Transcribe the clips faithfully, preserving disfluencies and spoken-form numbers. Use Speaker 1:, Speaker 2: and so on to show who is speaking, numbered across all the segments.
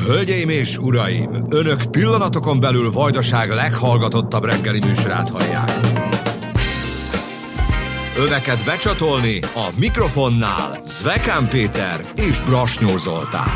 Speaker 1: Hölgyeim és uraim, önök pillanatokon belül Vajdaság leghallgatottabb reggeli műsorát hallják. Öveket becsatolni a mikrofonnál Zvekán Péter és Brasnyó Zoltán.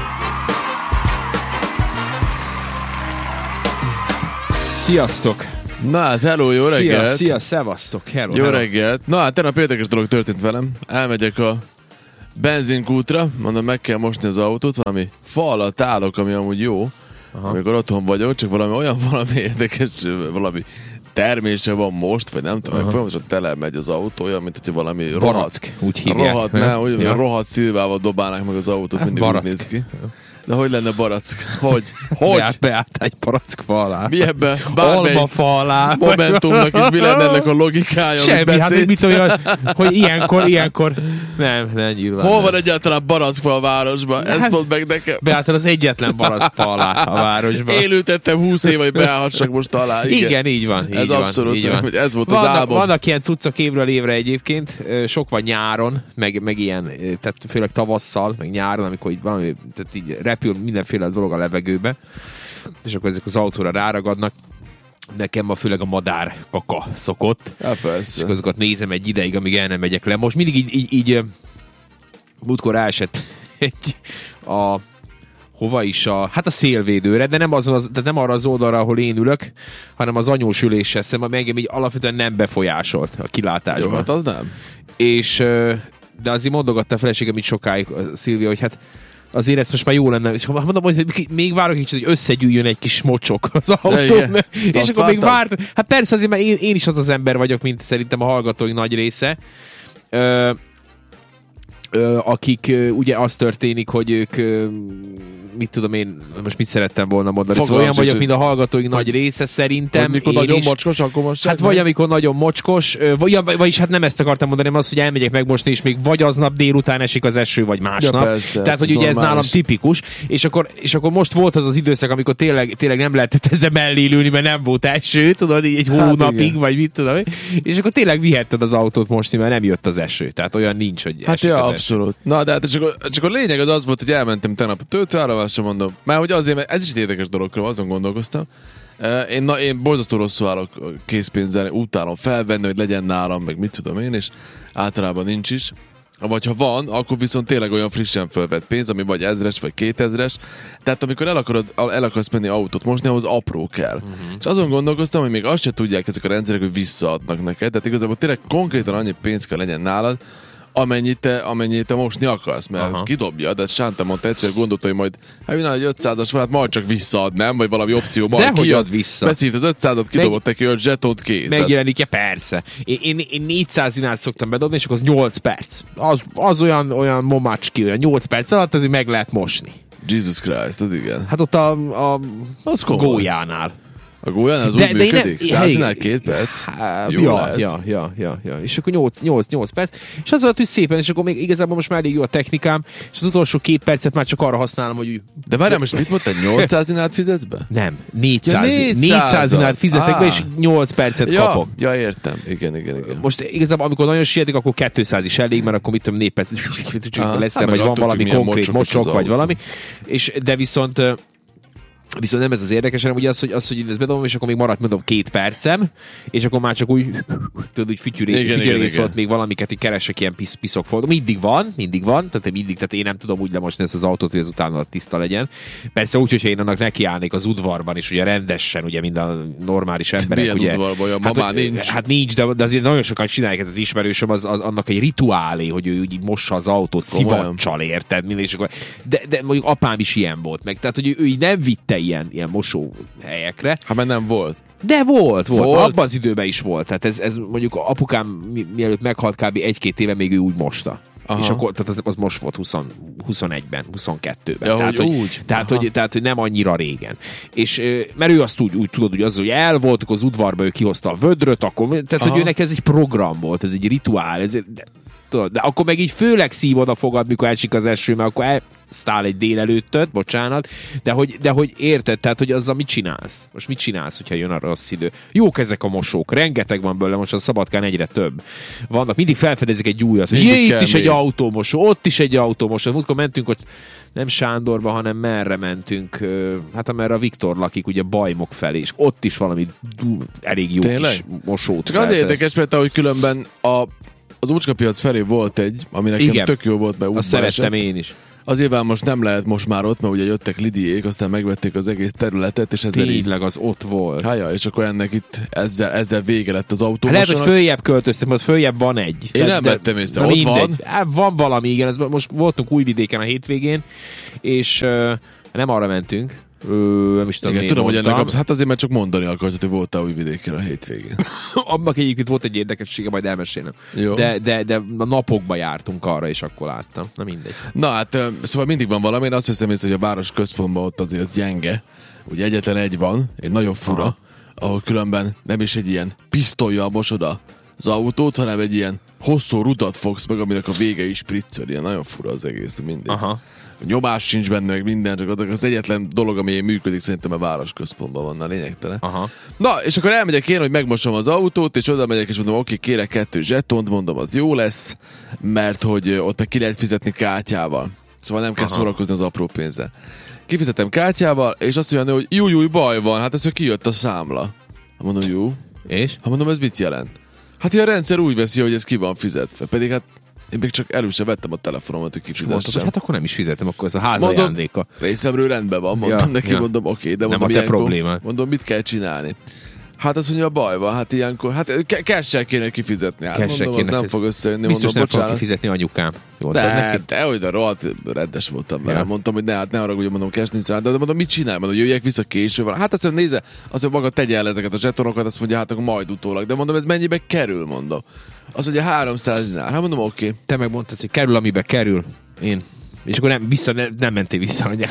Speaker 2: Sziasztok!
Speaker 3: Na hát, hello, jó reggelt!
Speaker 2: Szia, szia, szevasztok! Hello,
Speaker 3: jó
Speaker 2: hello.
Speaker 3: reggelt! Na hát, tegnap érdekes dolog történt velem. Elmegyek a benzinkútra, mondom, meg kell mosni az autót, valami fa alatt állok, ami amúgy jó, aha, amikor otthon vagyok, csak valami olyan valami érdekes, valami termése van most, vagy nem tudom, hogy folyamatosan tele megy az autó, olyan, mint hogyha valami
Speaker 2: barack, úgy hívják.
Speaker 3: Rohadt, ne, úgy, ja. rohadt szilvával dobálnák meg az autót, hát, mindig barack. Úgy néz ki. De hogy lenne barack? Hogy? Hogy?
Speaker 2: Beállt, beállt egy barack fa alá.
Speaker 3: Mi ebben? Alma
Speaker 2: fa alá.
Speaker 3: Momentumnak is mi lenne ennek a logikája?
Speaker 2: Semmi, hát mit olyan, hogy ilyenkor, ilyenkor. Nem, nem nyilván.
Speaker 3: Hol
Speaker 2: nem.
Speaker 3: van egyáltalán barackfa a városban? Hát, ezt mondd meg nekem.
Speaker 2: Beálltad az egyetlen barackfa alá a városban.
Speaker 3: Élültettem húsz év, hogy beállhassak most alá. Igen,
Speaker 2: igen így van. Így
Speaker 3: ez
Speaker 2: van,
Speaker 3: abszolút,
Speaker 2: így van.
Speaker 3: Ez volt
Speaker 2: vannak,
Speaker 3: az álmom.
Speaker 2: Vannak ilyen cuccok évről évre egyébként, sok van nyáron, meg, meg ilyen, tehát főleg tavasszal, meg nyáron, amikor így valami, tehát így repül mindenféle dolog a levegőbe, és akkor ezek az autóra ráragadnak. Nekem ma főleg a madár kaka szokott.
Speaker 3: Ja, persze.
Speaker 2: És azokat nézem egy ideig, amíg el nem megyek le. Most mindig így, így, így múltkor ráesett egy a hova is a, hát a szélvédőre, de nem, azon az, tehát nem arra az oldalra, ahol én ülök, hanem az anyós üléssel szemben, ami engem így alapvetően nem befolyásolt a kilátásban.
Speaker 3: Jó, hát az nem.
Speaker 2: És, de azért mondogatta a feleségem így sokáig, Szilvia, hogy hát azért ez most már jó lenne, és mondom, hogy még várok egy kicsit, hogy összegyűjjön egy kis mocsok az autón. És akkor még várt. Hát persze azért, mert én, én is az az ember vagyok, mint szerintem a hallgatói nagy része, ö, ö, akik ö, ugye az történik, hogy ők ö, mit tudom én, most mit szerettem volna mondani. Szóval olyan vagyok, mint a hallgatóink nagy része szerintem.
Speaker 3: Hogy mikor nagyon is, mocskos, akkor most
Speaker 2: hát vagy amikor nagyon mocskos, vagy, vagyis hát nem ezt akartam mondani, hanem az, hogy elmegyek megmosni, és még vagy aznap délután esik az eső, vagy másnap. Ja, persze, tehát, hogy ugye ez nálam tipikus. És akkor, és akkor most volt az az időszak, amikor tényleg, tényleg nem lehetett ezzel mellé ülni, mert nem volt eső, tudod, így egy hónapig, hát vagy mit tudom. És akkor tényleg vihetted az autót mosni, mert nem jött az eső. Tehát olyan nincs, hogy
Speaker 3: hát
Speaker 2: esik
Speaker 3: ja,
Speaker 2: az
Speaker 3: abszolút.
Speaker 2: eső.
Speaker 3: Na, de hát csak, csak a lényeg az az volt, hogy elmentem tegnap a töltőára, sem mondom. Már hogy azért, mert ez is egy érdekes dologról, azon gondolkoztam. Én, na, én borzasztó rosszul állok készpénzzel, utálom felvenni, hogy legyen nálam, meg mit tudom én, és általában nincs is. Vagy ha van, akkor viszont tényleg olyan frissen felvett pénz, ami vagy ezres, vagy kétezres. Tehát amikor el, akarod, el akarsz menni autót mosni, ahhoz apró kell. Uh-huh. És azon gondolkoztam, hogy még azt se tudják ezek a rendszerek, hogy visszaadnak neked. Tehát igazából tényleg konkrétan annyi pénz kell legyen nálad, amennyit te, amennyit te mosni akarsz, mert aha, ez kidobja, de Sánta mondta egyszer, gondolta, hogy majd hát jön egy ötszázas van, hát majd csak visszaad, nem? Vagy valami opció, majd
Speaker 2: de hogy ad vissza?
Speaker 3: Beszívt az ötszázat, kidobott neki, hogy zsetont kész.
Speaker 2: Megjelenik-e? Persze. Én, én, én négyszáz dinát szoktam bedobni, és akkor az nyolc perc. Az, az olyan, olyan momácski, olyan nyolc perc alatt azért meg lehet mosni.
Speaker 3: Jesus Christ, az igen.
Speaker 2: Hát ott a, a
Speaker 3: az
Speaker 2: gólyánál.
Speaker 3: A gólyán az de, úgy de működik? Századnál két perc?
Speaker 2: Há, ja, ja, ja, ja, ja. És akkor nyolc perc. És az alatt, hogy szépen, és akkor még igazából most már elég jó a technikám, és az utolsó két percet már csak arra használom, hogy...
Speaker 3: De várjál, most mit mondtad? nyolcszáz dinárt fizetsz be?
Speaker 2: Nem, négyszáz. Ja, négyszáz dinárt fizetek be, és nyolc percet
Speaker 3: ja,
Speaker 2: kapok.
Speaker 3: Ja, értem. Igen, igen, igen.
Speaker 2: Most igazából, amikor nagyon sietik, akkor kétszáz is elég, mert akkor mit tudom, négy perc, lesz, vagy van valami konkrét mocsok, vagy valami. És de viszont... Viszont nem ez az érdekes, hanem ugye az, hogy, az, hogy ezt bedobom, és akkor még maradt, mondom, két percem, és akkor már csak úgy, tudod, úgy fütyürész volt még valamiket, hogy keresek ilyen pisz, piszok foldó. Mindig van, mindig van, tehát mindig, tehát én nem tudom úgy lemosni ezt az autót, hogy ez utána tiszta legyen. Persze úgy, hogyha én annak nekiállnék az udvarban is, ugye rendesen, ugye, mind a normális emberek.
Speaker 3: Milyen
Speaker 2: ugye,
Speaker 3: udvarban, olyan hát, ma nincs.
Speaker 2: Hát nincs, de, de azért nagyon sokan csinálják, ez az ismerősöm, az, az annak egy rituálé, hogy ő úgy mossa az autót szivacsal, érted? Minden, és akkor, de, de mondjuk apám is ilyen volt meg, tehát hogy ő, ő így nem vitte ilyen, ilyen mosó helyekre.
Speaker 3: Hát mert nem volt.
Speaker 2: De volt, volt. volt. Abban az időben is volt. Tehát ez, ez mondjuk apukám mi, mielőtt meghalt kb. egy-két éve még ő úgy mosta. Aha. És akkor, tehát az, az most volt húsz, huszonegyben, huszonkettőben.
Speaker 3: Ja,
Speaker 2: tehát,
Speaker 3: hogy
Speaker 2: hogy,
Speaker 3: úgy.
Speaker 2: Tehát hogy, tehát, hogy nem annyira régen. És, mert ő azt úgy, úgy tudod, hogy az, hogy el voltak az udvarba, ő kihozta a vödröt, akkor, tehát aha, hogy őnek ez egy program volt, ez egy rituál, ez, de, tudod, de akkor meg így főleg szívod a fogad, mikor elsik az eső, mert akkor el, sztál egy délelőttöt, bocsánat, de hogy, de hogy érted, tehát hogy azzal mit csinálsz? Most mit csinálsz, hogyha jön a rossz idő? Jók ezek a mosók, rengeteg van belőle, most a Szabadkán egyre több. Vannak, mindig felfedezik egy újat, hogy jé, itt is még egy autómosó, ott is egy autómosó. Múltkor mentünk, hogy nem Sándorba, hanem merre mentünk, hát amerre a Viktor lakik, ugye Bajmok felé, és ott is valami dú, elég jó Tényleg? Kis mosót
Speaker 3: Csak az érdekes, mert ahogy különben a, az Úcskapiac felé volt egy, ami nekem Igen. tök jó volt, mert
Speaker 2: azt szerettem én is.
Speaker 3: Azért most nem lehet most már ott, mert ugye jöttek Lidiék, aztán megvették az egész területet, és ezzel
Speaker 2: Tényleg
Speaker 3: így...
Speaker 2: az ott volt.
Speaker 3: Hája, és akkor ennek itt ezzel, ezzel vége lett az autómosának.
Speaker 2: Hát lehet, hogy följebb költöztem, mert följebb van egy.
Speaker 3: Én de, nem de, vettem észre, ott mindegy. Van.
Speaker 2: Hát van valami, igen. Ez, most voltunk Újvidéken a hétvégén, és uh, nem arra mentünk. Ö, nem is tudom,
Speaker 3: igen, tudom, hogy ennek absz- hát azért, mert csak mondani akarsz, hogy voltál Újvidéken a hétvégén.
Speaker 2: Abban egyébként volt egy érdekessége, majd elmesélem. De, de, de a napokban jártunk arra, és akkor láttam. Na mindegy.
Speaker 3: Na hát, szóval mindig van valami. Én azt hiszem, hogy a város központban ott azért az gyenge. Ugye egyetlen egy van, egy nagyon fura, Aha. ahol különben nem is egy ilyen pisztollyal mosod az autót, hanem egy ilyen hosszú rudat fogsz meg, aminek a vége is spriccel. Ilyen nagyon fura az egész, mindegy. Aha. Nyomás sincs benne, meg minden, csak az egyetlen dolog, ami működik, szerintem a városközpontban van, a lényegtelen. Aha. Na, és akkor elmegyek én, hogy megmosom az autót, és oda megyek, és mondom, oké, kérek kettő zsetont, mondom, az jó lesz, mert hogy ott meg ki lehet fizetni kártyával. Szóval nem kell Aha. szórakozni az apró pénzzel. Kifizetem kártyával, és azt mondja, hogy jó, jó, baj van, hát ez, hogy kijött a számla. Hát mondom, jó. És? Hát mondom, ez mit jelent? Hát a rendszer úgy veszi, hogy ez ki van fizetve, pedig hát én még csak elő sem vettem a telefonomat, hogy kifizessem.
Speaker 2: Hát akkor nem is fizetem, akkor ez a házajándéka.
Speaker 3: Részemről rendben van, mondtam ja, neki, ja. mondom, oké, okay, de mondom,
Speaker 2: nem a te probléma.
Speaker 3: Mondom, mit kell csinálni? Hát azt mondja, baj van, hát ilyenkor, hát cash-sel kéne kifizetni. Hát
Speaker 2: mondom,
Speaker 3: az
Speaker 2: kéne
Speaker 3: nem fog összejönni.
Speaker 2: Biztos
Speaker 3: mondom,
Speaker 2: nem
Speaker 3: bocsánat.
Speaker 2: fog kifizetni anyukám. Jól
Speaker 3: de, de olyan rohadt rendes voltam vele. Ja. Mondtam, hogy ne, hát ne arra, hogy mondom, cash nincs rá, de mondom, mit csinálj? Mondom, hogy jöjjek vissza később. Hát azt mondja, nézze, azt mondja, maga tegye el ezeket a zsetonokat, azt mondja, hát akkor majd utólag. De mondom, ez mennyibe kerül, mondom. Azt mondja, háromszáz dinár. Hát mondom, oké. Okay.
Speaker 2: Te megmondtad, hogy kerül, amibe kerül. Én. És akkor nem, vissza, ne, nem mentél vissza, hogy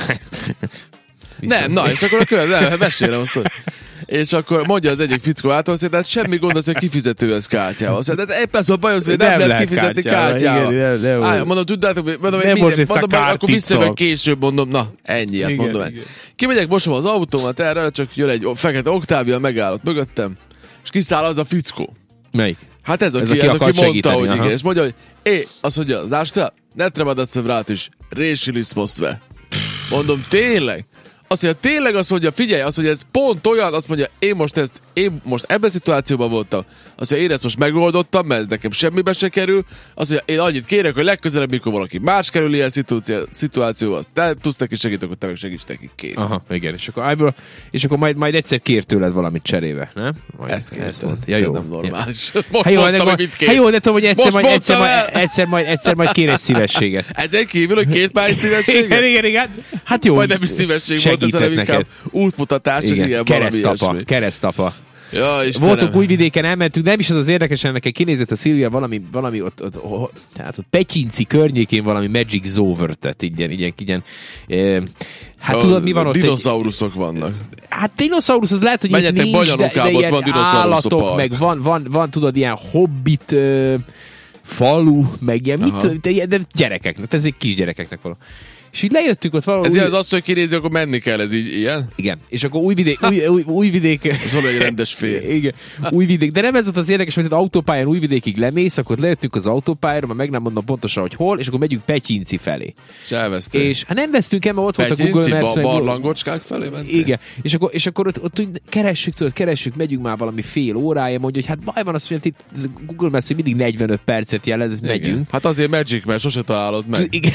Speaker 3: nem, na, és akkor a következő, mesélem azt, hogy... És akkor mondja az egyik fickó által, hogy hát semmi gond az, hogy kifizető ez kártyával. Azt mondja, de éppen az a baj, hogy nem, nem lehet kifizetni kártyával. Igen, igen, Állj, mondom, tudnátok, mondom, hogy minden, mondom, akkor visszajövök később, mondom, na, ennyi, hát mondom. Igen. Kimegyek, mosom az autómat erre, csak jön egy fekete Octavia, megállott mögöttem, és kiszáll az a fickó.
Speaker 2: Melyik?
Speaker 3: Hát ez, ez aki, ez, aki mondta, hogy igen, és mondja, hogy é, azt mondja, znaš te, ne treba da se vratiš, rešili smo sve. Mondom, tényleg? Azt mondja, tényleg azt mondja, figyelj, azt mondja, ez pont olyan, azt mondja, én most ezt, én most ebben a szituációban voltam. Azt mondja, én ezt most megoldottam, mert ez nekem semmibe se kerül. Azt mondja, én annyit kérek, hogy legközelebb, mikor valaki más kerül ilyen szituációba, azt te tudsz neki segíteni, akkor te meg segíts neki, kész.
Speaker 2: Aha, igen, és akkor, ájból, és akkor majd, majd egyszer kér tőled valamit cserébe, nem? Majd
Speaker 3: ezt kértem. Ja, jó. Nem normális. Ja.
Speaker 2: Most hát jó, mondtam, hogy mit kér. Hát jó, de tudom, hogy egyszer majd, egyszer, majd, egyszer, majd, egyszer majd kér egy szívességet.
Speaker 3: Ezen kívül, hogy két már egy szívességet?
Speaker 2: Igen, igen, igen. Hát jó.
Speaker 3: Majd nem is szívesség volt, ez nem inkább útmutatás, hogy igen,
Speaker 2: keresztapa, keresztapa.
Speaker 3: Ja,
Speaker 2: voltunk Újvidéken, elmentünk, de nem is az az érdekes, ennek kinézett a Szilvia valami, valami ott, ott, ott, tehát ott Petyinci környékén valami Magic Zover-t, ilyen, ilyen, ilyen, e, hát a, tudod, mi van ott?
Speaker 3: Dinoszauruszok vannak.
Speaker 2: Hát dinoszaurusz, az lehet, hogy itt nincs, de, de ilyen van állatok, meg van, van, van, tudod, ilyen hobbit ö, falu, meg ilyen, mit, de, de gyerekeknek, ez egy kisgyerekeknek való. És így lejöttünk ott valahol...
Speaker 3: Ez új... az azt, hogy kinézi, akkor menni kell, ez így ilyen?
Speaker 2: Igen. És akkor Újvidék... Új, új, újvidék...
Speaker 3: Ez valami egy rendes fél.
Speaker 2: Igen. Újvidék. De nem ez ott az érdekes, mert az autópályán Újvidékig lemész, akkor lejöttünk az autópályára, mert meg nem mondom pontosan, hogy hol, és akkor megyünk Petyinci felé.
Speaker 3: És elvesztünk.
Speaker 2: És hát nem vesztünk el, mert ott volt a Google Maps.
Speaker 3: Petyinci, barlangocskák felé mentél?
Speaker 2: Igen. És akkor, és akkor ott, ott keressük, tudod, keressük, megyünk már valami fél órája, mondja, hogy hát baj van, azt mondja, itt Google Maps mindig negyvenöt percet jelez, megyünk.
Speaker 3: Hát azért Magic, mert sose találod meg.
Speaker 2: Igen.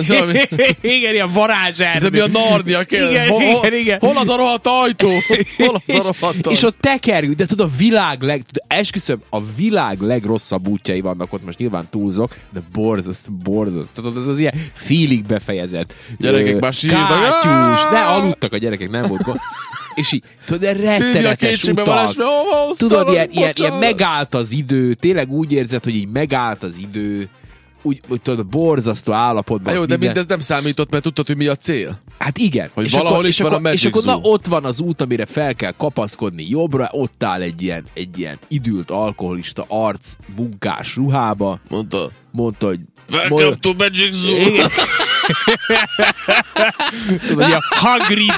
Speaker 2: Igen, a varázserdő.
Speaker 3: Ez mi a Narnia kell.
Speaker 2: Igen,
Speaker 3: hol,
Speaker 2: igen, igen.
Speaker 3: Hol az a rohadt ajtó? Hol az a rohadt ajtó?
Speaker 2: És ott tekerjük, de tudod, a világ leg... Esküszöm, a világ legrosszabb útjai vannak ott, most nyilván túlzok, de borzaszt, borzaszt. Tudod, ez az ilyen félig befejezett.
Speaker 3: Gyerekek már sírnak.
Speaker 2: Kátyús. De aludtak a gyerekek, nem volt gond. És így, tudod, de rettenetes utak. Tudod, ilyen, ilyen, ilyen megállt az idő, tényleg úgy érzed, hogy így megállt az idő. Úgy, úgy tudod, borzasztó állapotban.
Speaker 3: Há, jó, de mindez nem számított, mert tudtad, hogy mi a cél.
Speaker 2: Hát igen.
Speaker 3: Hogy
Speaker 2: és
Speaker 3: valahol
Speaker 2: akkor,
Speaker 3: is
Speaker 2: és
Speaker 3: van
Speaker 2: akkor,
Speaker 3: a Magic
Speaker 2: És akkor
Speaker 3: Zoo.
Speaker 2: na, ott van az út, amire fel kell kapaszkodni jobbra, ott áll egy ilyen, egy ilyen idült alkoholista arc, munkás ruhába.
Speaker 3: Mondta.
Speaker 2: Mondta, hogy...
Speaker 3: Welcome to Magic Zoo.
Speaker 2: Igen. Tudod, a Hagrid.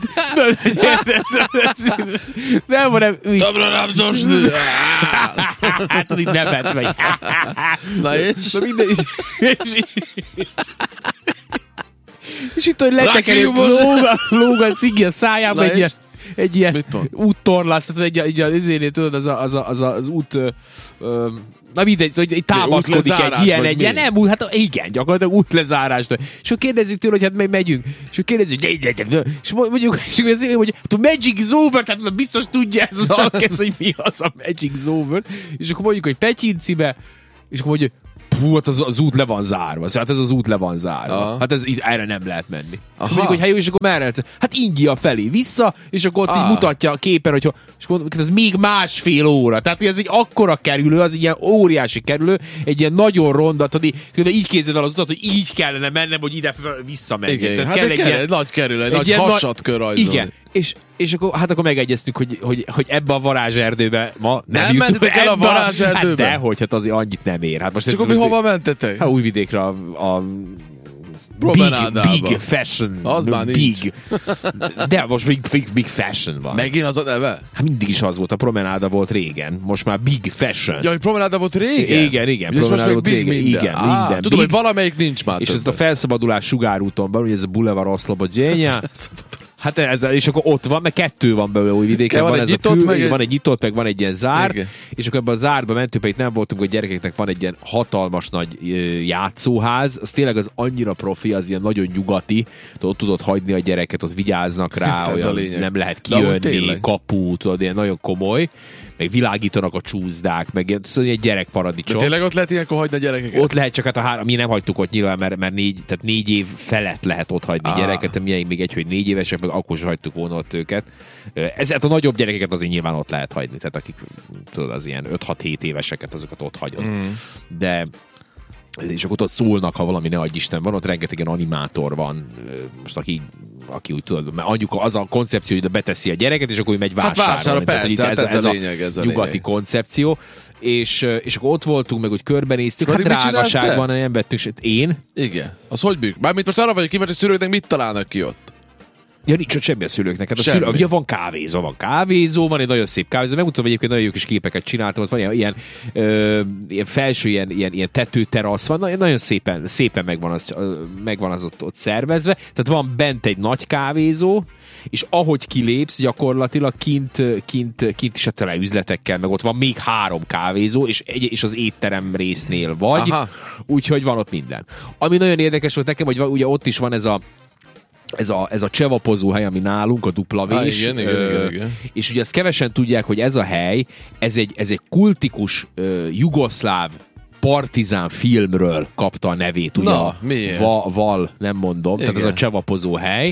Speaker 2: Nem, hanem...
Speaker 3: Dobra, nem dos.
Speaker 2: Hát, tudod, így nevet meg.
Speaker 3: Na és?
Speaker 2: Na minden... És itt, hogy letekeri, lóg a cigi a szájába, egy ilyen, egy ilyen úttorlász, tehát egy, egy, egy izénél, tudod, az a, az, a, az, a, az út... Ö, ö, na mindegy, szóval egy támaszkodik egy ilyen, egy ilyen, nem, hát igen, gyakorlatilag útlezárásra. És akkor kérdezzük tőle, hogy hát megyünk. És akkor kérdezzük, hogy és mondjuk, és akkor azért, hogy a Magic Zone, tehát biztos tudja ez az alkesz, hogy mi az a Magic Zone. És akkor mondjuk, hogy Pecsincibe, és akkor mondjuk, hú, hát az, az út le van zárva. Szóval hát ez az út le van zárva. Aha. Hát ez, így, erre nem lehet menni. Mondjuk, hogy hát jó, és akkor merre lehet? Hát India felé vissza, és akkor ott így mutatja a képen, hogy és akkor ez még másfél óra. Tehát, hogy ez egy akkora kerülő, az egy ilyen óriási kerülő, egy ilyen nagyon ronda, tudod, így képzeld el az utat, hogy így kellene mennem, hogy ide visszamenni.
Speaker 3: Igen, tehát hát kell egy, ilyen, egy nagy kerülő, egy, egy nagy hasatkör rajzolni. Igen.
Speaker 2: És, és akkor, hát akkor megegyeztük, hogy, hogy, hogy ebbe a varázserdőbe ma nem,
Speaker 3: nem mentetek el a varázserdőbe?
Speaker 2: Hát dehogy, hát azért annyit nem ér. Hát most
Speaker 3: és akkor mi hova mentetek?
Speaker 2: Hát Újvidékre a, a
Speaker 3: Big,
Speaker 2: big fashion.
Speaker 3: Az már
Speaker 2: big.
Speaker 3: Nincs.
Speaker 2: De most big, big, big fashion van.
Speaker 3: Megint az a neve?
Speaker 2: Hát mindig is az volt, a promenáda volt régen. Most már big fashion.
Speaker 3: Ja, hogy promenáda volt régen?
Speaker 2: Igen, igen. Promenáda volt régen.
Speaker 3: Minden.
Speaker 2: Igen,
Speaker 3: Á,
Speaker 2: minden.
Speaker 3: Tudom, big. Hogy valamelyik nincs már.
Speaker 2: És ez a felszabadulás sugárúton belül, ez a Boulevard Oszlobodjénya. Hát ez, és akkor ott van, mert kettő van belőle Újvidéken.
Speaker 3: Van,
Speaker 2: van,
Speaker 3: egy
Speaker 2: ez
Speaker 3: nyitott,
Speaker 2: a kül,
Speaker 3: meg
Speaker 2: van egy nyitott, meg van egy ilyen zár,
Speaker 3: igen.
Speaker 2: És akkor ebben a zárba mentünk, pedig nem voltunk, hogy gyerekeknek van egy ilyen hatalmas nagy játszóház, az tényleg az annyira profi, az ilyen nagyon nyugati, ott tudod hagyni a gyereket, ott vigyáznak rá, olyan nem lehet kijönni, kapu, tudod, ilyen nagyon komoly, meg világítanak a csúszdák, meg ilyen, szóval egy gyerekparadicsom.
Speaker 3: De tényleg ott lehet ilyenkor hagyni a gyerekeket?
Speaker 2: Ott lehet, csak hát a három, mi nem hagytuk ott nyilván, mert, mert négy, tehát négy év felett lehet ott hagyni ah. gyereket, milyen még egy, hogy négy évesek, meg akkor sem hagytuk volna ott őket. Ezért a nagyobb gyerekeket azért nyilván ott lehet hagyni, tehát akik tudod, az ilyen öt-hat-hét éveseket, azokat ott hagyod. Mm. De és akkor ott szólnak, ha valami ne adj Isten van, ott rengeteg ilyen animátor van, most aki, aki úgy tudod, mert anyuka az a koncepció, hogy beteszi a gyereket, és akkor úgy megy vásárolni. Hát
Speaker 3: vásárol, persze, hát ez, ez, ez a lényeg, ez a
Speaker 2: nyugati
Speaker 3: lényeg.
Speaker 2: koncepció. És, és akkor ott voltunk, meg úgy körbenéztük, hát drágaságban nem vettünk, én.
Speaker 3: Igen. Az hogy műk? Mármint most arra vagyok kíváncsi, hogy szülőknek mit találnak ki ott?
Speaker 2: Ja, nincs ott semmi a szülőknek. Hát a szülő, ugye van kávézó, van kávézó, van egy nagyon szép kávézó. Megmutatom, egyébként nagyon jó kis képeket csináltam, ott van ilyen, ilyen, ö, ilyen felső, ilyen, ilyen, ilyen tetőterasz van, nagyon szépen, szépen megvan az, megvan az ott, ott szervezve. Tehát van bent egy nagy kávézó, és ahogy kilépsz, gyakorlatilag kint, kint, kint is a tele üzletekkel, meg ott van még három kávézó, és, egy, és az étterem résznél vagy, úgyhogy van ott minden. Ami nagyon érdekes volt nekem, hogy ugye ott is van ez a Ez a, ez a csevapozó hely, ami nálunk, a dupla vés.
Speaker 3: Ah, igen, igen,
Speaker 2: ö,
Speaker 3: igen, igen.
Speaker 2: És ugye ezt kevesen tudják, hogy ez a hely, ez egy, ez egy kultikus ö, jugoszláv partizán filmről kapta a nevét. Ugye
Speaker 3: Na, miért?
Speaker 2: Va, Val, nem mondom,
Speaker 3: igen.
Speaker 2: tehát ez a csevapozó hely.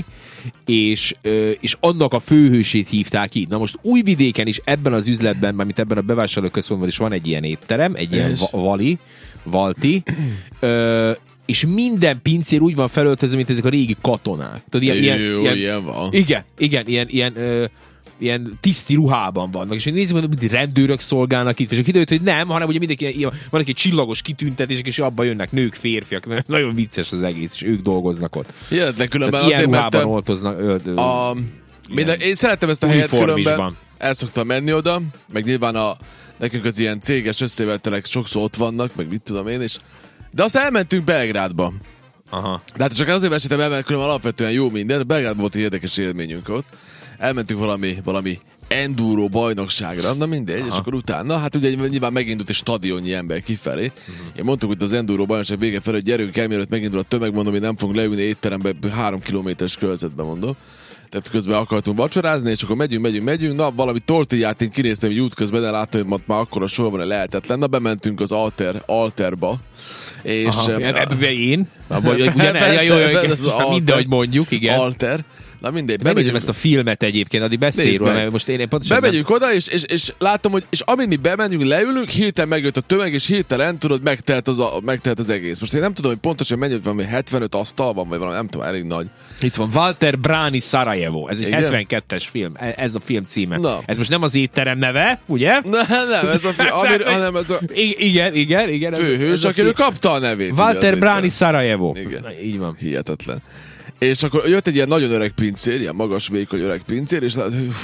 Speaker 2: És, ö, és annak a főhősét hívták így. Na most Újvidéken is ebben az üzletben, mármint ebben a bevásárlóközpontban is van egy ilyen étterem, egy ilyen va- vali, valti, ö, és minden pincér úgy van felöltözve, mint ezek a régi katonák. Tudod, ilyen, ilyen,
Speaker 3: Jó,
Speaker 2: ilyen,
Speaker 3: ilyen van.
Speaker 2: Igen, igen, ilyen, ilyen, ö, ilyen tiszti ruhában vannak, és nézzük, hogy mindig rendőrök szolgálnak itt, és kiderült, hogy nem, hanem ugye mindenki ilyen, van egy csillagos kitüntetések, és abban jönnek nők, férfiak, nagyon vicces az egész, és ők dolgoznak ott.
Speaker 3: Hihetetlen, különben
Speaker 2: ilyen
Speaker 3: azért
Speaker 2: ruhában
Speaker 3: mentem,
Speaker 2: oltoznak. Ö, ö,
Speaker 3: a, minden, én szeretem ezt a helyet, különben el szoktam menni oda, meg nyilván a, nekünk az ilyen céges összevetelek sokszor ott vannak, meg mit tudom én, és de aztán elmentünk Belgrádba.
Speaker 2: Aha.
Speaker 3: De hát csak azért meséltem elmenni, különben alapvetően jó minden. Belgrádban volt egy érdekes élményünk ott. Elmentünk valami, valami enduro bajnokságra, na mindegy, aha. És akkor utána, hát ugye nyilván megindult egy stadionnyi ember kifelé. Uh-huh. Én mondtuk, hogy az enduro bajnokság vége felé, hogy gyerünk el, mielőtt megindul a tömeg, mondom, hogy nem fogunk leülni étterembe három kilométeres körzetbe, mondom. Tehát közben akartunk vacsorázni, és akkor megyünk, megyünk, megyünk. Na, valami tortillát én kinéztem egy út közben, de láttam, hogy már akkor a sorban lehetetlen. Na, bementünk az Alter, Alterba. És
Speaker 2: ebben én? Mindegy, mondjuk, igen.
Speaker 3: Alter. Na mindegy.
Speaker 2: Bemegyünk ezt a filmet egyébként, addig beszél róla, mert most én pontosan
Speaker 3: bemegyünk nem... oda, és, és, és látom, hogy és amint mi bemegyünk, leülünk, hirtelen megjött a tömeg, és hirtelen, tudod, megtelt az, a, megtelt az egész. Most én nem tudom, hogy pontosan mennyi, valami hetvenöt asztal van, vagy valami, nem tudom, elég nagy.
Speaker 2: Itt van Walter Bráni Szarajevo. Szarajevo. Ez egy igen? hetvenkettes film. Ez a film címe.
Speaker 3: Na.
Speaker 2: Ez most nem az étterem neve, ugye?
Speaker 3: Ne, nem, ez a film, amir, hanem ez a...
Speaker 2: Igen, igen, igen.
Speaker 3: Főhős, akiről kapta a nevét.
Speaker 2: Walter Brani Szarajevo.
Speaker 3: Igen.
Speaker 2: Na, így van.
Speaker 3: Hihetetlen. És akkor jött egy ilyen nagyon öreg pincér, ilyen magas, vékony öreg pincér, és lát, hogy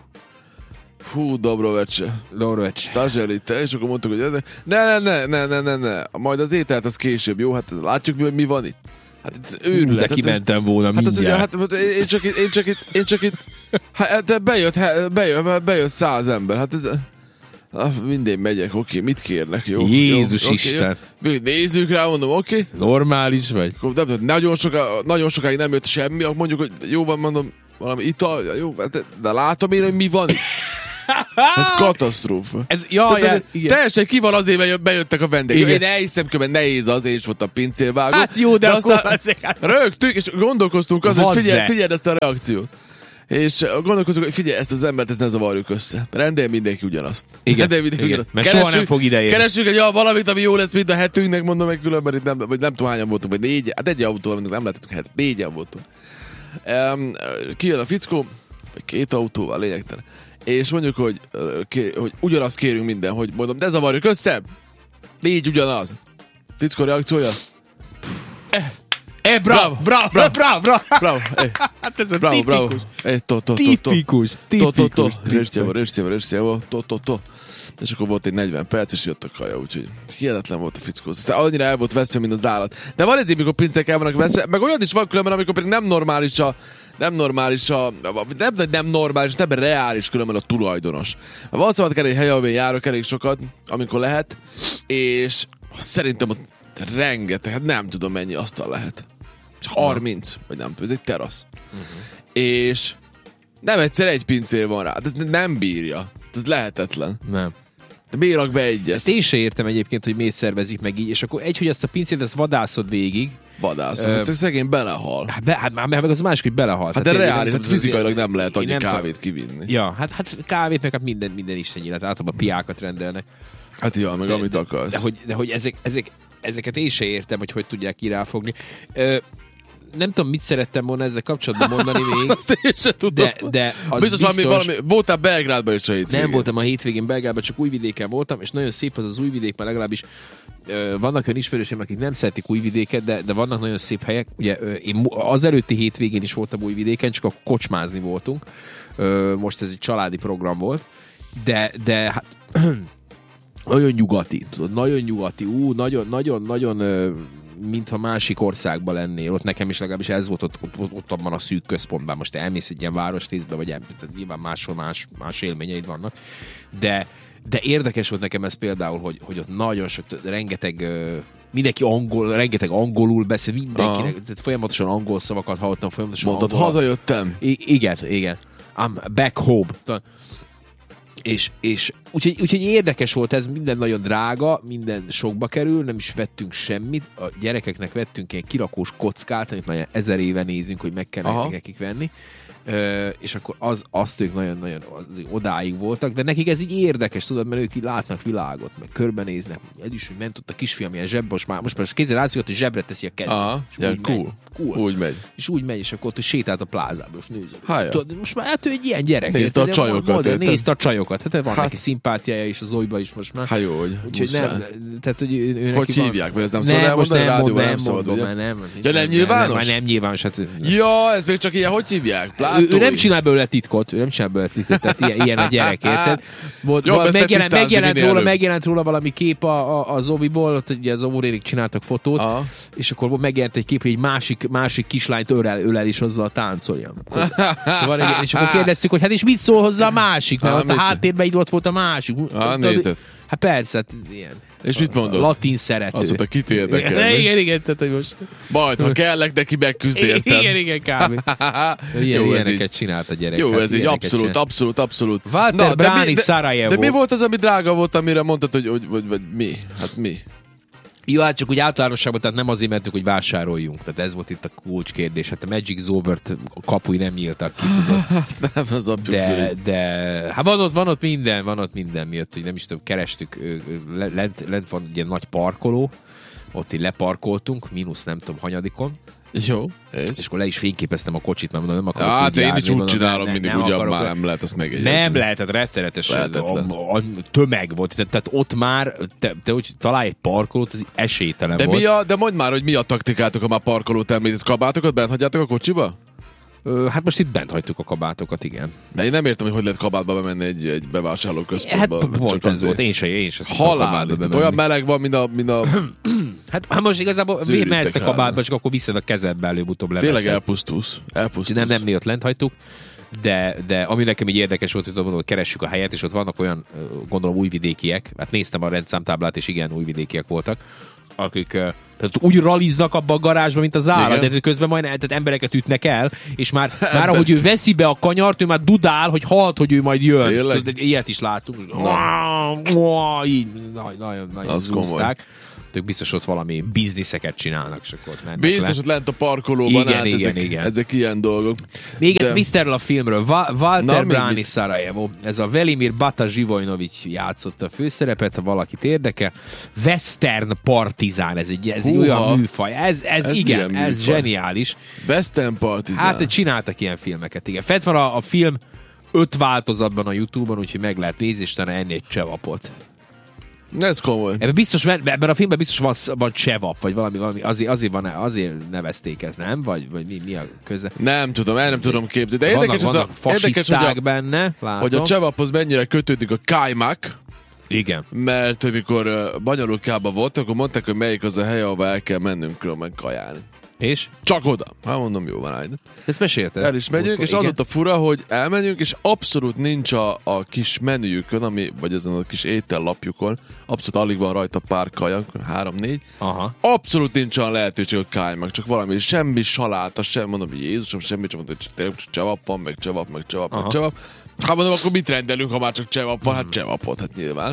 Speaker 3: hú, Dobrovecse.
Speaker 2: Dobrovecse.
Speaker 3: Tazserite, és akkor mondtuk, hogy ne, ne, ne, ne, ne, ne, majd az ételt az később, jó? Hát látjuk mi, hogy mi van itt. Hát itt őrület.
Speaker 2: De kimentem volna hát mindjárt.
Speaker 3: Az, hát én csak itt, én csak itt, én csak itt, hát de bejött, bejött, bejött száz ember, hát ez... Ah, mindén megyek, oké, okay, mit kérnek, jó?
Speaker 2: Jézus
Speaker 3: jó,
Speaker 2: Isten.
Speaker 3: Okay, jó. Nézzük rá, mondom, oké. Okay.
Speaker 2: Normális vagy.
Speaker 3: De, nagyon, soká, nagyon sokáig nem jött semmi, mondjuk, hogy jó van, mondom, valami ital, jó, de, de látom én, hogy mi van itt. Ez katasztrófa.
Speaker 2: Ez, jaj,
Speaker 3: de, de, de, teljesen ki van azért, mert bejöttek a vendégek. Én elhiszem, hogy nehéz az, és volt a pincélvágó.
Speaker 2: Hát jó, de, de
Speaker 3: aztán rögtünk, és gondolkoztunk azon, hogy figyelj, figyeld ezt a reakciót. És gondolkozunk, hogy figyelj, ezt az embert, ezt ne zavarjuk össze. Rendelj mindenki ugyanazt.
Speaker 2: Igen,
Speaker 3: Rendelj mindenki
Speaker 2: igen.
Speaker 3: ugyanazt.
Speaker 2: Mert keresünk, soha nem fog idejönni.
Speaker 3: Keressük egy ja, valamit, ami jó lesz, mint a hetünknek, mondom meg különben, itt nem, vagy nem tudom hányan voltunk, vagy négy, hát egy autóval, nem lehetett het, négyen voltunk. Um, kijön a fickó, vagy két autóval, lényegtelen. És mondjuk, hogy, hogy ugyanazt kérünk minden, hogy mondom, de zavarjuk össze. Négy ugyanaz. Fickó reakciója.
Speaker 2: Eh. Eh, bravo, bravo, bravo, bravo, bravo.
Speaker 3: bravo. Eh.
Speaker 2: Hát ez a
Speaker 3: bravo,
Speaker 2: tipikus.
Speaker 3: Bravo. Eh, to, to, to,
Speaker 2: tipikus, tipikus.
Speaker 3: To, to, to. Röstjevo, röstjevo, röstjevo, to, to, to. És akkor volt egy negyven perc, és jött a kaja, úgyhogy hihetetlen volt a fickó. Aztán annyira el volt veszve, mint az állat. De van egy, amikor pincek el vannak veszve, meg olyan is van különben, amikor pedig nem normális a nem normális a, nem, nem normális, nem reális különben a tulajdonos. Van szabad kell egy hely, ahol én járok elég sokat, amikor lehet, és szerintem ott rengeteg, hát nem tudom mennyi asztal lehet. harminc, vagy nem tudom, ez egy terasz. Uh-huh. És nem egyszer egy pincél van rá, ez nem bírja. Ez lehetetlen.
Speaker 2: Nem.
Speaker 3: De miért rak be egyet?
Speaker 2: Ezt én se értem egyébként, hogy miért szervezik meg így, és akkor egy, hogy ezt a pincét, ezt vadászod végig.
Speaker 3: Vadászod, uh, szegény belehal.
Speaker 2: Hát, be, hát már meg az a másik, hogy belehal.
Speaker 3: Hát de reális, hát fizikailag nem lehet annyi kávét
Speaker 2: tudom.
Speaker 3: kivinni.
Speaker 2: Ja, hát, hát kávét, meg hát minden, minden isten nyílt, általában piákat rendelnek.
Speaker 3: Hát ja, meg de, amit akarsz.
Speaker 2: De, de hogy, de hogy ezek, ezek, ezeket én se értem, hogy hogy tudják kiráfogni. Ö, nem tudom, mit szerettem volna ezzel kapcsolatban mondani még.
Speaker 3: Azt én sem tudom.
Speaker 2: De, de az
Speaker 3: biztos,
Speaker 2: biztos...
Speaker 3: Valami, valami, voltál Belgrádban is a hétvégén.
Speaker 2: Nem voltam a hétvégén Belgrádban, csak Újvidéken voltam, és nagyon szép az az Újvidék, mert legalábbis ö, vannak olyan ismerőseim, akik nem szeretik Újvidéket, de, de vannak nagyon szép helyek. Ugye ö, én az előtti hétvégén is voltam Újvidéken, csak akkor kocsmázni voltunk. Ö, most ez egy családi program volt. De, de hát nagyon nyugati, tudod, nagyon nyugati, ú, nagyon, nagyon, nagyon mintha másik országban lennél. Ott nekem is legalábbis ez volt ott, ott, ott abban a szűk központban. Most elmész egy ilyen városrészbe, vagy el, tehát nyilván máshol más, más élményeid vannak. De, de érdekes volt nekem ez például, hogy, hogy ott nagyon sok, rengeteg mindenki angol, rengeteg angolul beszél, mindenkinek, tehát folyamatosan angol szavakat hallottam, folyamatosan
Speaker 3: mondtad,
Speaker 2: angol...
Speaker 3: hazajöttem.
Speaker 2: I- igen, igen. I'm back home. És, és úgyhogy, úgyhogy érdekes volt ez, minden nagyon drága, minden sokba kerül, nem is vettünk semmit, a gyerekeknek vettünk ilyen kirakós kockát, amit már ezer éve nézünk, hogy meg kell nekik venni, Ö, és akkor az, azt ők nagyon-nagyon odáig voltak, de nekik ez így érdekes, tudod, mert ők így látnak világot, meg körbenéznek, ez is, hogy ment ott a kisfiam ilyen zsebbe, most már, most már kézzel látszik, hogy zsebre teszi a kezét.
Speaker 3: Aha,
Speaker 2: és
Speaker 3: ja,
Speaker 2: úgy,
Speaker 3: cool.
Speaker 2: megy, cool.
Speaker 3: Úgy megy.
Speaker 2: És úgy megy, és akkor ott sétált a plázába, és nézed.
Speaker 3: Hája.
Speaker 2: Tudod, most már hát ő egy ilyen gyerek.
Speaker 3: Nézd a csajokat.
Speaker 2: Nézd a csajokat. Hát van hát, neki szimpátiája is az Zoliba is most már.
Speaker 3: Hát jó, hogy
Speaker 2: úgyhogy nem, tehát, hogy ő, ő
Speaker 3: hogy
Speaker 2: neki
Speaker 3: hívják?
Speaker 2: Van...
Speaker 3: Vagy ez nem szabad elmondani?
Speaker 2: Nem,
Speaker 3: Rádióban
Speaker 2: nem,
Speaker 3: nem szabad,
Speaker 2: mondom,
Speaker 3: ugye?
Speaker 2: nem,
Speaker 3: ja, nem nyilvános?
Speaker 2: Már nem nyilvános. Hát,
Speaker 3: ja, ez még csak ilyen, hogy hívják?
Speaker 2: Ő, ő nem csinál belőle titkot, ő nem csinál belőle titkot, tehát ilyen, ilyen a gyerek, érted? Volt,
Speaker 3: Jobb,
Speaker 2: val, megjelent, megjelent, róla,
Speaker 3: előbb.
Speaker 2: megjelent róla valami kép a, a, a Zoviból, ott ugye az óvorérik csináltak fotót, aha. És akkor megjelent egy kép, hogy egy másik, másik kislányt ölel, ölel is hozzá a táncolja. Van egy, és akkor kérdeztük, hogy hát és mit szól hozzá a másik, mert ah, ott a háttérben itt ott volt a másik.
Speaker 3: Ah, nézd.
Speaker 2: Hát persze, hát ilyen.
Speaker 3: És mit mondod?
Speaker 2: Latin szerető.
Speaker 3: Azt mondta, kit érdekel.
Speaker 2: Igen, igen, igen, tehát hogy most...
Speaker 3: Majd, ha kellek, neki megküzd értem.
Speaker 2: Igen, igen, kb. Ilyen,
Speaker 3: jó,
Speaker 2: ilyeneket csinált a gyerek.
Speaker 3: Jó,
Speaker 2: hát
Speaker 3: ez így abszolút,
Speaker 2: csinál.
Speaker 3: abszolút, abszolút.
Speaker 2: Walter Brani Szarajevo.
Speaker 3: De mi volt az, ami drága volt, amire mondtad, hogy, hogy, hogy, hogy mi? Hát mi?
Speaker 2: Jó, hát csak úgy általánosságban, tehát nem azért mentünk, hogy vásároljunk. Tehát ez volt itt a kulcskérdés. Hát a Magic Zovert kapui nem nyíltak ki, tudod.
Speaker 3: Nem, az a
Speaker 2: de, de, hát van ott, van ott minden, van ott minden miatt, hogy nem is tudom, kerestük, lent, lent van egy ilyen nagy parkoló, ott így leparkoltunk, mínusz nem tudom, hanyadikon,
Speaker 3: Jó.
Speaker 2: És? és akkor le is fényképeztem a kocsit, mert mondom, nem akarok
Speaker 3: hát
Speaker 2: úgy
Speaker 3: én is úgy csinálom
Speaker 2: ne,
Speaker 3: mindig,
Speaker 2: nem
Speaker 3: ugyan
Speaker 2: akarok,
Speaker 3: már nem lehet azt megjegyezni.
Speaker 2: Nem lehetett, rettenetes a, a, a tömeg volt. Tehát, tehát ott már, te, te úgy találj egy parkolót, ez esélytelen
Speaker 3: de
Speaker 2: volt.
Speaker 3: Mi a, de mondd már, hogy mi a taktikátok, ha már parkolót említesz, kabátokat bent hagyjátok a kocsiba?
Speaker 2: Ö, hát most itt bent hagytuk a kabátokat, igen.
Speaker 3: De én nem értem, hogy hogy lehet kabátba bemenni egy, egy bevásárlóközpontba.
Speaker 2: Hát pont ez volt, én se, én se.
Speaker 3: Halál, olyan meleg van, mint a... Mint a
Speaker 2: hát most igazából mehetsz a kabátba, csak akkor viszed a kezedbe, előbb-utóbb leveszed.
Speaker 3: Tényleg elpusztulsz. elpusztulsz.
Speaker 2: Nem, nem, mi ott lent hagytuk, de, de ami nekem így érdekes volt, hogy mondom, hogy keressük a helyet, és ott vannak olyan, gondolom, újvidékiek, hát néztem a rendszámtáblát, és igen, újvidékiek voltak, akik tehát úgy raliznak abba a garázsba, mint az állat, de közben majd tehát embereket ütnek el, és már, már ahogy ő veszi be a kanyart, ő már dudál, hogy halt, hogy ő majd jön. Tényleg? Ilyet is látunk. Így nagyon, nagyon zúzták. Ők biztos ott valami bizniszeket csinálnak, és akkor ott mennek
Speaker 3: biztos
Speaker 2: le.
Speaker 3: ott lent a parkolóban,
Speaker 2: igen,
Speaker 3: hát
Speaker 2: igen,
Speaker 3: ezek,
Speaker 2: igen.
Speaker 3: ezek ilyen dolgok.
Speaker 2: Még
Speaker 3: de...
Speaker 2: ez Misterről a filmről. Va- Walter
Speaker 3: Na,
Speaker 2: Bráni Szarajevo. Ez a Velimir Bata Zsivojnovics játszotta a főszerepet, ha valakit érdekel. Western Partizán, ez egy, ez egy olyan műfaj. Ez, ez, ez igen, ez műfaj? Zseniális.
Speaker 3: Western Partizán.
Speaker 2: Hát csináltak ilyen filmeket, igen. Fent van a, a film öt változatban a YouTube-on, úgyhogy meg lehet nézni, és talán enni egy csevapot.
Speaker 3: Ez komoly.
Speaker 2: Ebben, biztos, ebben a filmben biztos van, van csevap, vagy valami, valami azért, azért, van, azért nevezték ezt, nem? Vagy, vagy mi, mi a köze?
Speaker 3: Nem tudom, el nem tudom képzelni. De
Speaker 2: vannak,
Speaker 3: érdekes,
Speaker 2: vannak
Speaker 3: ez a, érdekes, hogy a,
Speaker 2: benne, látom.
Speaker 3: hogy a csevaphoz mennyire kötődik a kajmak.
Speaker 2: Igen.
Speaker 3: Mert amikor uh, Banyalulkában volt, akkor mondták, hogy melyik az a hely, ahova el kell mennünk különben kajálni.
Speaker 2: És?
Speaker 3: Csak oda. Hát mondom, jó van, állj.
Speaker 2: Ezt mesélted?
Speaker 3: El is megyünk, és az ott a fura, hogy elmenjünk, és abszolút nincs a, a kis menüjükön, ami, vagy ezen a kis étellapjukon, abszolút alig van rajta pár kaja, három-négy.
Speaker 2: Aha.
Speaker 3: Abszolút nincs olyan lehetőség a kájmak, csak valami, semmi saláta, sem, mondom, Jézusom, semmi, csak mondom, hogy tényleg csevap van, meg csevap, meg csevap, Aha. meg csevap. Hát mondom, akkor mit rendelünk, ha már csak csevap van? Hát csevapot, hát nyilván.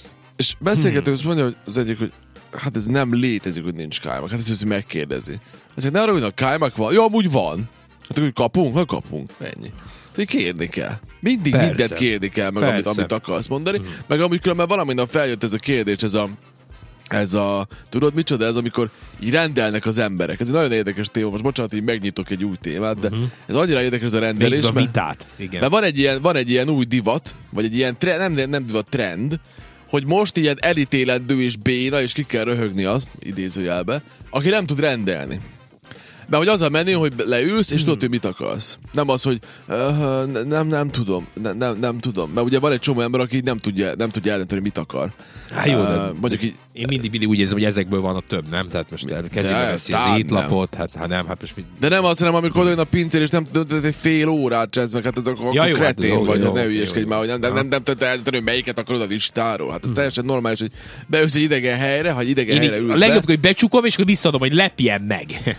Speaker 3: És beszélgetünk, hmm. mondja, hogy az egyik, hogy hát ez nem létezik, hogy nincs kájmak. Hát ezt megkérdezi. Azért ne arra, hogy a kájmak van. Ja, amúgy van. Hát akkor kapunk? Ha kapunk. Ennyi. De kérni kell. Mindig Persze. mindent kérni kell, meg amit, amit akarsz mondani. Hmm. Meg amúgy különben valaminek feljött ez a kérdés, ez a ez a, tudod micsoda, ez amikor így rendelnek az emberek. Ez egy nagyon érdekes téma, most bocsánat, így megnyitok egy új témát, de uh-huh. ez annyira érdekes ez a rendelés.
Speaker 2: Még a vitát. Igen.
Speaker 3: Mert van egy, ilyen, van egy ilyen új divat, vagy egy ilyen trend, nem, nem divat, trend, hogy most ilyen elítélendő és béna, és ki kell röhögni azt, idézőjelbe, aki nem tud rendelni. Mert hogy az a menő, hogy leülsz, és hmm. tudod, hogy mit akarsz. Nem az, hogy uh, nem, nem tudom, nem, nem, nem tudom. Mert ugye van egy csomó ember, aki nem tudja, nem tudja eldönteni, mit akar.
Speaker 2: Hát jó, de uh, mondjuk így, én mindig, mindig úgy érzem, hogy ezekből van a több, nem? Tehát most kezébe veszi az étlapot, hát ha nem, hát most mit...
Speaker 3: De nem azt, hanem amikor odajön a pincér, és nem tudod, egy fél órát csesz meg, hát akkor ja, jó, kretén hát, vagy, jó, ne ügyeskedj már, hogy nem, nem, nem, nem tudod eldönteni, hogy melyiket akarod a listáról. Hát ez hmm. teljesen normális, hogy beülsz egy idegen helyre, ha egy idegen helyre ülsz. A
Speaker 2: legjobb, hogy becsukom, és akkor visszaadom, hogy lepjen meg.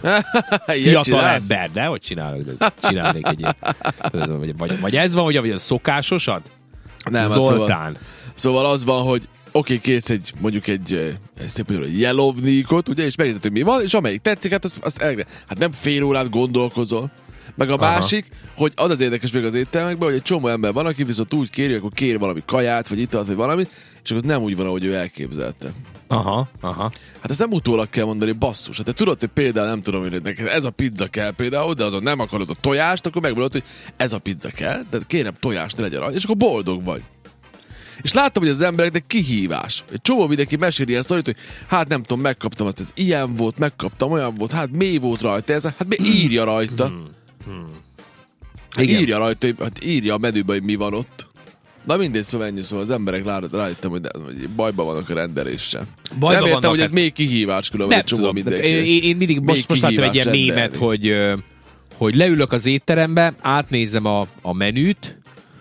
Speaker 2: Fiatal ember, de hogy csinálok? Csinálnék egy ilyen. Vagy, vagy, vagy ez van, hogy a szokásosad? Nem, Zoltán.
Speaker 3: Szóval, szóval az van, hogy oké, okay, kész egy, mondjuk egy, egy szép egy jelovnikot, ugye, és megnézed, hogy mi van, és amelyik tetszik, hát azt, azt elgre. Hát nem fél órát gondolkozol. Meg a Aha. másik, hogy az az érdekes még az éttermekben, hogy egy csomó ember van, aki viszont úgy kéri, akkor kér valami kaját, vagy italt, vagy valamit, és akkor az nem úgy van, ahogy ő elképzelte.
Speaker 2: Aha, aha.
Speaker 3: Hát ezt nem utólag kell mondani, basszus. Hát te tudod, hogy például nem tudom, hogy neked ez a pizza kell például, de azon nem akarod a tojást, akkor megmondod, hogy ez a pizza kell, de kérem tojást ne legyen rajta, és akkor boldog vagy. És láttam, hogy az embereknek kihívás. Egy csomó mindenki mesél ilyen sztorit, hogy hát nem tudom, megkaptam azt, ez ilyen volt, megkaptam, olyan volt, hát mély volt rajta, ez, hát mi írja rajta. Hmm. Hmm. Hát írja rajta, hát írja a menüben, hogy mi van ott. Na mindegy, szóval ennyi, szóval az emberek rájöttem, hogy, hogy bajban vannak a rendeléssel. Bajba nem értem, vannak, hogy ez hát... még kihívás különben egy csomó mindenki.
Speaker 2: Én, én mindig most, most láttam egy ilyen mémet, hogy, hogy leülök az étterembe, átnézem a, a menüt,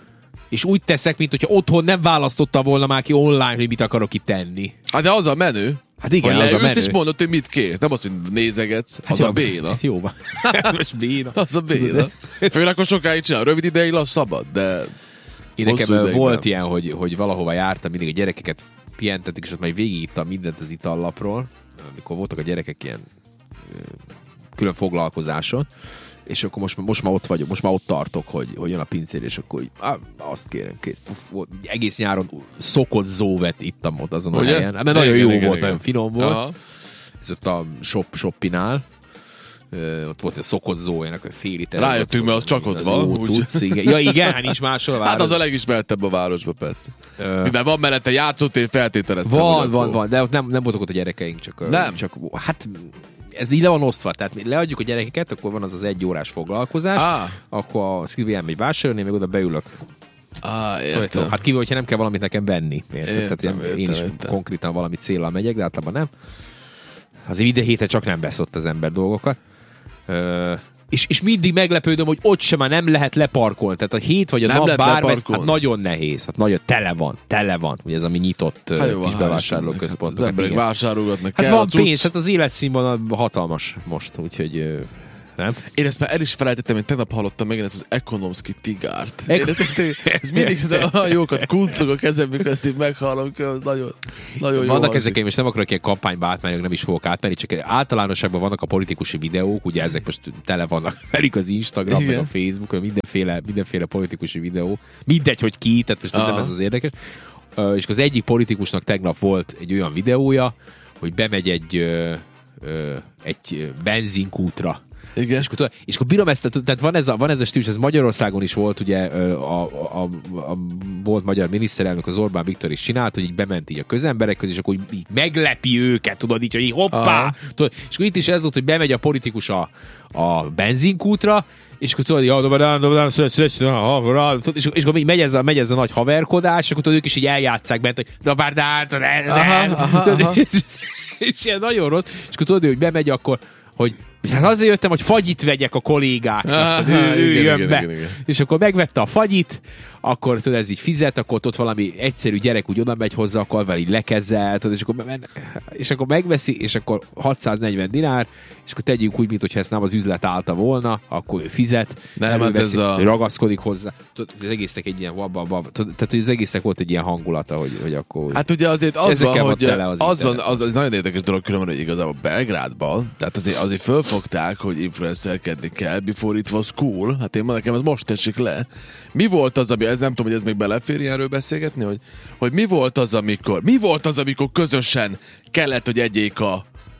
Speaker 2: és úgy teszek, mint hogyha otthon nem választotta volna már ki online, hogy mit akarok itt tenni. Hát
Speaker 3: de az a menü.
Speaker 2: Hát igen,
Speaker 3: hogy
Speaker 2: az a menü.
Speaker 3: És mondod, hogy mit kész. Nem azt, hogy nézegetsz. Hát az jó, a béna.
Speaker 2: Jó van. Most béna.
Speaker 3: Az a béna. Főleg akkor sokáig csinál. Rövid ideig lass szabad, de...
Speaker 2: Én nekem volt nem. ilyen, hogy, hogy valahova jártam, mindig a gyerekeket pihentettük, és ott majd végigittam mindent az itallapról, amikor voltak a gyerekek ilyen külön foglalkozáson, és akkor most, most már ott vagyok, most már ott tartok, hogy, hogy jön a pincér, és akkor így, á, azt kérem, kész. Puff, volt, egész nyáron szokott zóvet ittam ott azon Ugye? a helyen. Mert nagyon igen, jó igen, volt, igen. nagyon finom volt. Aha. Ez ott a shop, shoppinál. ott volt a szokott Zoe-nek a fél liter.
Speaker 3: Rájöttünk, mert az csak ott van.
Speaker 2: Úgy. Igen. Ja igen, nincs máshol a város.
Speaker 3: Hát az a legismertebb a városban, persze. Uh, Mivel van mellette játszótér, feltételeztem.
Speaker 2: Van, van, van, de ott nem, nem voltak ott a gyerekeink, csak...
Speaker 3: Nem?
Speaker 2: Csak, hát ez így le van osztva, tehát leadjuk a gyerekeket, akkor van az az egy órás foglalkozás, ah. akkor a Szilvi elmegy vásárolni, én meg oda beülök.
Speaker 3: Ah, értem.
Speaker 2: Hát kívül, hogyha nem kell valamit nekem venni. Értem,
Speaker 3: értem,
Speaker 2: tehát
Speaker 3: értem,
Speaker 2: én is
Speaker 3: értem.
Speaker 2: konkrétan valami céllal megyek, de általában nem. Azért ide héten csak nem vesz ott az ember dolgokat. Ö, és, és mindig meglepődöm, hogy ott sem már nem lehet leparkolni. Tehát a hét vagy a
Speaker 3: nem
Speaker 2: nap bármely, hát nagyon nehéz. Hát nagyon tele van, tele van. Ugye ez ami nyitott hát jó, kis bevásárlóközpontok.
Speaker 3: Hát az emberek vásárolgatnak.
Speaker 2: Hát van pénz, hát az életszínvonal hatalmas most, úgyhogy... Nem?
Speaker 3: Én ezt már el is felejtettem, én tegnap hallottam megint az Ekonomszki Tigárt. Ez mindig olyan jókat kuncog a kezem, mikor ezt így meghallom, az nagyon, nagyon jó.
Speaker 2: Vannak ezek, én most nem akarok ilyen kampányba átmenni, nem is fogok átmenni, csak általánosságban vannak a politikusi videók, ugye ezek most tele vannak velük az Instagram, igen, meg a Facebook, mindenféle, mindenféle politikusi videó. Mindegy, hogy ki, tehát most nem ez az érdekes. És az egyik politikusnak tegnap volt egy olyan videója, hogy bemegy egy, egy benzinkútra.
Speaker 3: Igen.
Speaker 2: És akkor, és akkor bírom ezt, tehát van ez a, van ez a stílus, ez Magyarországon is volt, ugye a, a, a, a volt magyar miniszterelnök, az Orbán Viktor is csinált, hogy így bement így a közemberek közé, és akkor így, így meglepi őket, tudod, így, hogy így hoppá! Tudod, és akkor itt is ez volt, hogy bemegy a politikus a, a benzinkútra, és akkor tudod, és akkor megy ez a, megy ez a nagy haverkodás, és akkor tudod, ők is így eljátsszák bent, hogy na bár, és ilyen nagyon rossz, és akkor tudod, hogy bemegy akkor, hogy hát azért jöttem, hogy fagyit vegyek a kollégáknak. Ah, ő, ő igen, jön igen, be. Igen, igen. És akkor megvette a fagyit, akkor tudod, ez így fizet, akkor ott valami egyszerű gyerek úgy oda megy hozzá, akkor vele így lekezzel, tudod, és akkor, és akkor megveszi, és akkor hatszáznegyven dinár, és akkor tegyünk úgy, mintha ezt nem az üzlet állta volna, akkor ő fizet,
Speaker 3: nem, hát ez a...
Speaker 2: ő ragaszkodik hozzá. Tudod, az egésznek egy ilyen wabba, wabba, tehát hogy az egésznek volt egy ilyen hangulata, hogy, hogy akkor...
Speaker 3: Hát ugye azért az van, hogy az, az van, az, az nagyon érdekes dolog különben, hogy igazából Belgrádban, tehát azért, azért fölfogták, hogy influencerkedni kell, before it was cool, hát én ma nekem ez most esik le. Mi volt az, ami, ez nem tudom, hogy ez még belefér ilyenről beszélgetni, hogy, hogy mi volt az, amikor, mi volt az, amikor közösen kellett, hogy egyék a,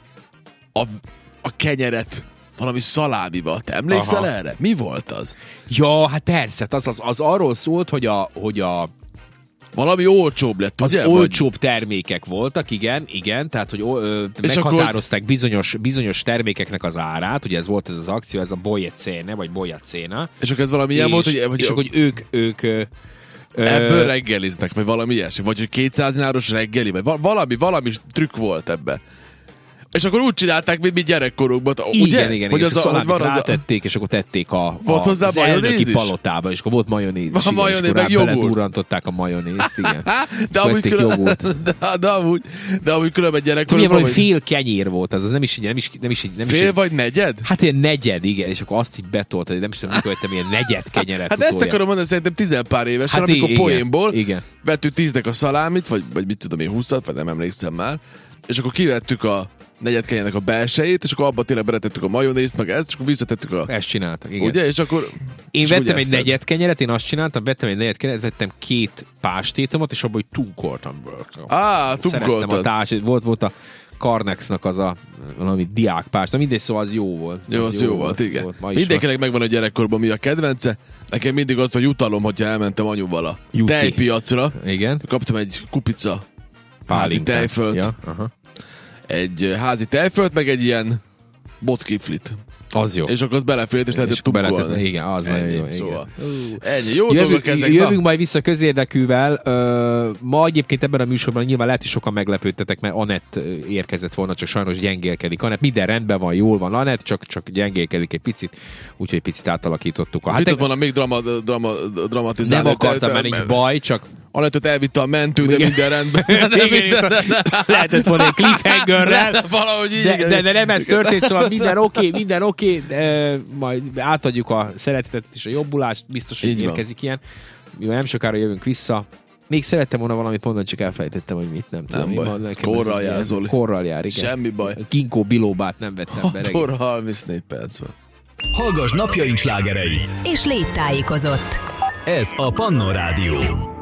Speaker 3: a, a kenyeret valami szalámiba. Te emlékszel Aha. erre? Mi volt az?
Speaker 2: Ja, hát persze, az, az, az arról szólt, hogy a, hogy a
Speaker 3: valami olcsóbb lett,
Speaker 2: az
Speaker 3: ugye?
Speaker 2: olcsóbb vagy? Termékek voltak, igen, igen, tehát, hogy ö, meghatározták akkor... bizonyos, bizonyos termékeknek az árát, ugye ez volt ez az akció, ez a Boyacene, vagy Boyacena.
Speaker 3: És akkor ez valami ilyen volt, hogy...
Speaker 2: És akkor ők, ők ö,
Speaker 3: ebből reggeliznek, vagy valami ilyesmi, vagy hogy kétszáz dináros reggeli, vagy valami, valami trükk volt ebben. És akkor úgy csinálták, mint mi gyerekkorukban.
Speaker 2: Igen,
Speaker 3: ugye?
Speaker 2: igen, igen.
Speaker 3: Hogy
Speaker 2: az a szalámit rátették, a... és akkor tették a, a, az elnöki palotába, és akkor volt majonéz is.
Speaker 3: A majonéz, meg jogurt.
Speaker 2: Beledurrantották a majonézt, igen.
Speaker 3: de, amúgy külön, de, de, amúgy, de amúgy különben gyerekkorukban...
Speaker 2: Tudja, valami fél kenyér volt az, az nem is így, nem is, nem is, nem is
Speaker 3: fél vagy negyed?
Speaker 2: Hát ilyen negyed, igen, és akkor azt így betoltad, nem is tudom, mikor jöttem ilyen negyed kenyeret.
Speaker 3: Hát ezt akarom mondani, szerintem tizenpár évesen,
Speaker 2: hát
Speaker 3: amikor
Speaker 2: igen,
Speaker 3: poénból
Speaker 2: igen.
Speaker 3: vettük tíznek a szalámit, vagy, vagy mit tudom én, húszat, vagy nem emlékszem már, és akkor kivettük a negyed kenyernek a belsejét, és akkor abba tényleg beletettük a majonézt, meg ezt, és akkor visszatettük a...
Speaker 2: Ezt csináltak, igen.
Speaker 3: Ugye? És akkor...
Speaker 2: Én
Speaker 3: és
Speaker 2: vettem egy negyed kenyeret, én azt csináltam, vettem egy negyed kenyeret, vettem két pástétomot, és abban hogy tunkoltam.
Speaker 3: Á, tunkoltam.
Speaker 2: Szerettem a társ, volt, volt a Carnexnak az a valami diákpást, mindegy, szóval az jó volt.
Speaker 3: Jó, az, az jó, jó volt, igen. Volt, mindenkinek megvan a gyerekkorban mi a kedvence. Nekem mindig az, hogy jutalom, hogyha elmentem anyuval a Juti. tejpiacra.
Speaker 2: Igen.
Speaker 3: Kaptam egy kupica házi tejfölt. Ja, aha. Egy házi tejfölt, meg egy ilyen botkiflit.
Speaker 2: Az jó.
Speaker 3: És akkor az belefért, és lehetett tubkolni.
Speaker 2: Igen, az nagyon jó.
Speaker 3: Szóval. Ennyi, jó
Speaker 2: jövünk,
Speaker 3: dolgok ezek.
Speaker 2: Jövünk majd vissza közérdekűvel. Uh, ma egyébként ebben a műsorban nyilván lehet, hogy sokan meglepődtetek, mert Anett érkezett volna, csak sajnos gyengélkedik. Anett minden rendben van, jól van Anett, csak, csak gyengélkedik egy picit, úgyhogy egy picit átalakítottuk.
Speaker 3: Hát mit volna még drama, drama, dramatizálni?
Speaker 2: Nem akartam, mert nincs baj, csak
Speaker 3: Anettet elvitte a mentő, de minden rendben. De
Speaker 2: minden... Lehetett volna egy cliffhangerrel,
Speaker 3: valahogy így,
Speaker 2: de, de, de nem ez történt, szóval minden oké, okay, minden oké, okay, majd átadjuk a szeretetet és a jobbulást, biztos, hogy így érkezik van. Ilyen. Mivel nem sokára jövünk vissza. Még szerettem volna valamit mondani, csak elfelejtettem, hogy mit nem tudom.
Speaker 3: Nem baj, korral jár, Zoli.
Speaker 2: Korral jár, igen.
Speaker 3: Semmi baj.
Speaker 2: Ginkgo bilóbát nem vettem be.
Speaker 3: hat óra harmincnégy perc van.
Speaker 4: Hallgass napjaink slágereit.
Speaker 5: És légy tájékozott.
Speaker 4: Ez a Pannon Rádió.